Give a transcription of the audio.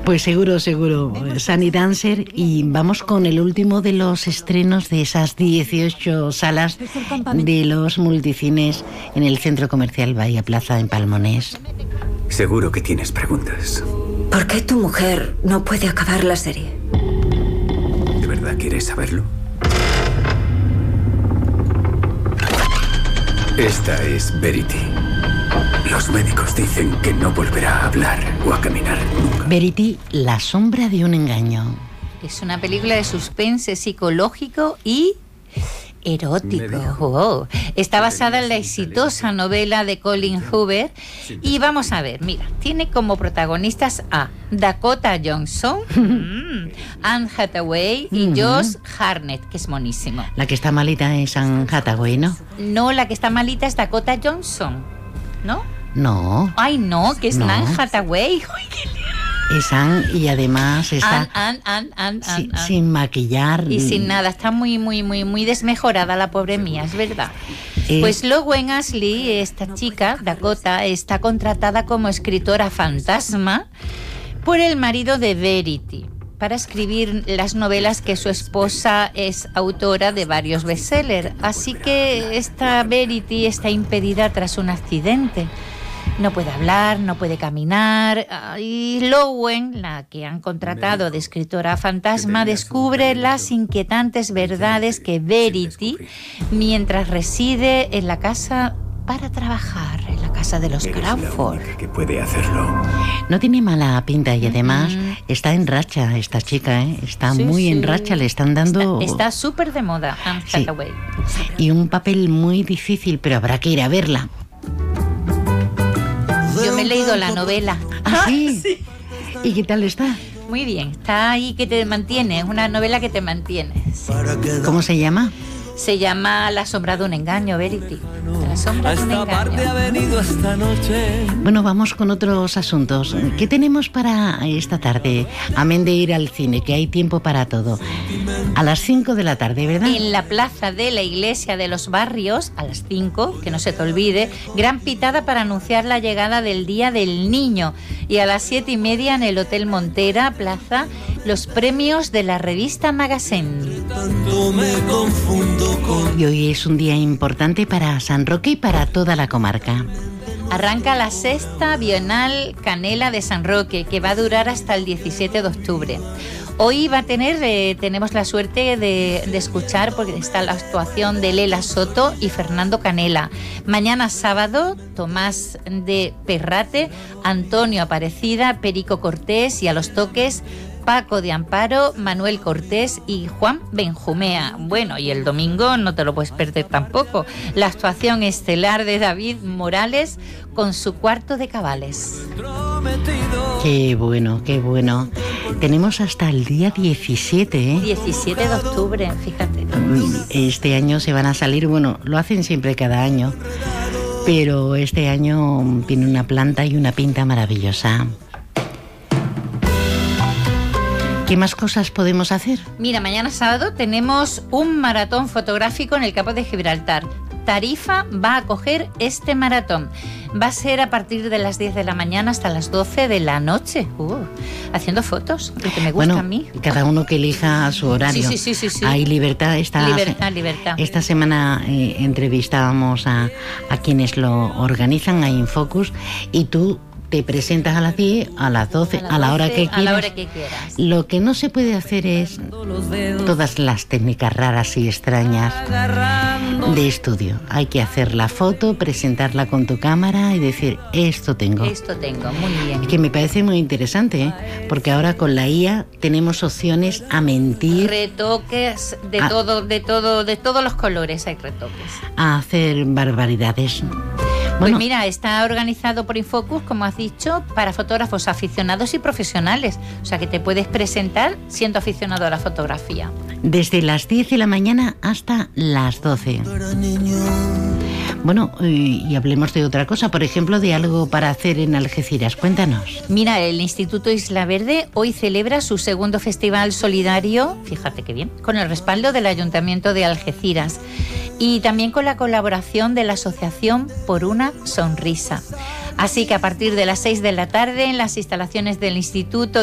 Pues seguro, Sunny Dancer. Y vamos con el último de los estrenos de esas 18 salas de los multicines en el Centro Comercial Bahía Plaza en Palmonés. Seguro que tienes preguntas. ¿Por qué tu mujer no puede acabar la serie? ¿De verdad quieres saberlo? Esta es Verity. Los médicos dicen que no volverá a hablar o a caminar nunca. Verity, la sombra de un engaño. Es una película de suspense psicológico y erótico. Oh. Está basada en la exitosa novela de Colin Hoover. Y vamos a ver, mira, tiene como protagonistas a Dakota Johnson, Anne Hathaway y Josh Hartnett, que es monísimo. La que está malita es Anne Hathaway, ¿no? No, la que está malita es Dakota Johnson, ¿no? No. Ay, no, que es No. Anne Hathaway. Ay, qué lío. Es Anne y además está Anne. sin maquillar. Y sin nada, está muy desmejorada la pobre mía, es verdad. Pues Lowen Ashley, esta chica, Dakota, está contratada como escritora fantasma por el marido de Verity para escribir las novelas que su esposa es autora de varios bestsellers. Así que esta Verity está impedida tras un accidente. No puede hablar, no puede caminar. Y Lowen, la que han contratado de escritora fantasma, descubre las inquietantes verdades que Verity, mientras reside en la casa para trabajar, en la casa de los Crawford. Que puede hacerlo. No tiene mala pinta y además está en racha esta chica, ¿eh? Está muy en racha, le están dando... Está súper de moda, Anne Hathaway. Y un papel muy difícil, pero habrá que ir a verla. Yo me he leído la novela. ¿Ah, sí? ¿Y qué tal está? Muy bien, está ahí que te mantiene, es una novela que te mantiene. Sí. ¿Cómo se llama? Se llama La sombra de un engaño, Verity. La sombra de un engaño. Bueno, vamos con otros asuntos. ¿Qué tenemos para esta tarde? Amén de ir al cine, que hay tiempo para todo. A las 5 de la tarde, ¿verdad? En la plaza de la Iglesia de los Barrios, a las 5, que no se te olvide, gran pitada para anunciar la llegada del Día del Niño. Y a las 7:30 en el Hotel Montera, Plaza, los premios de la revista Magazine. Y hoy es un día importante para San Roque y para toda la comarca. Arranca la 6ª Bienal Canela de San Roque, que va a durar hasta el 17 de octubre. Hoy va a tener, tenemos la suerte de escuchar, porque está la actuación de Lela Soto y Fernando Canela. Mañana sábado, Tomás de Perrate, Antonio Aparecida, Perico Cortés y a los toques Paco de Amparo, Manuel Cortés y Juan Benjumea. Bueno, y el domingo no te lo puedes perder tampoco. La actuación estelar de David Morales con su Cuarto de Cabales. Qué bueno, qué bueno. Tenemos hasta el día 17, ¿eh? 17 de octubre, fíjate. Este año se van a salir, bueno, lo hacen siempre cada año, pero este año tiene una planta y una pinta maravillosa. ¿Qué más cosas podemos hacer? Mira, mañana sábado tenemos un maratón fotográfico en el Campo de Gibraltar. Tarifa va a acoger este maratón. Va a ser a partir de las 10 de la mañana hasta las 12 de la noche. Haciendo fotos, lo que me gusta a mí. Cada uno que elija su horario. Sí. Hay libertad. Libertad. Esta semana entrevistábamos a quienes lo organizan, a Infocus, y tú te presentas a las 10, a las 12, a la hora que quieras. A la hora que quieras. Lo que no se puede hacer es todas las técnicas raras y extrañas de estudio. Hay que hacer la foto, presentarla con tu cámara y decir, esto tengo. Esto tengo, muy bien. Que me parece muy interesante, ¿eh? Porque ahora con la IA tenemos opciones a mentir. Retoques de todos los colores hay retoques. A hacer barbaridades. Bueno, pues mira, está organizado por Infocus, como has dicho, para fotógrafos aficionados y profesionales. O sea que te puedes presentar siendo aficionado a la fotografía. Desde las 10 de la mañana hasta las 12. Bueno, y hablemos de otra cosa, por ejemplo, de algo para hacer en Algeciras. Cuéntanos. Mira, el Instituto Isla Verde hoy celebra su segundo festival solidario, fíjate qué bien, con el respaldo del Ayuntamiento de Algeciras y también con la colaboración de la Asociación Por una Sonrisa. Así que a partir de las 6 de la tarde en las instalaciones del Instituto